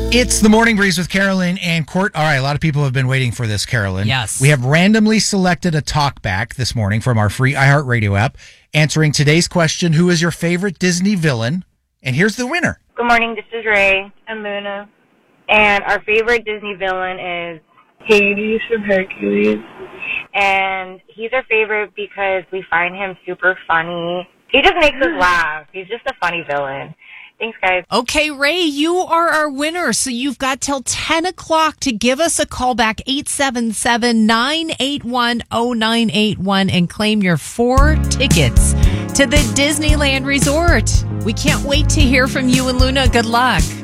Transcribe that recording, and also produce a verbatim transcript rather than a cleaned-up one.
It's the Morning Breeze with Carolyn and Court. All right, a lot of people have been waiting for this, Carolyn. Yes. We have randomly selected a talkback this morning from our free iHeartRadio app, answering today's question, who is your favorite Disney villain? And here's the winner. Good morning, this is Ray and Luna. And our favorite Disney villain is Hades from Hercules. And he's our favorite because we find him super funny. He just makes us laugh. He's just a funny villain. Thanks, guys. Okay, Ray, you are our winner. So you've got till ten o'clock to give us a call back, eight seven seven, nine eight one, zero nine eight one, and claim your four tickets to the Disneyland Resort. We can't wait to hear from you and Luna. Good luck.